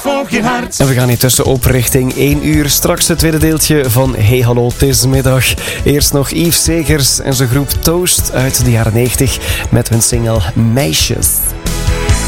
volg je hart. En we gaan intussen op richting 1 uur. Straks het tweede deeltje van Hey Hallo, het is middag. Eerst nog Yves Segers en zijn groep Toast uit de jaren 90 met hun single Meisjes.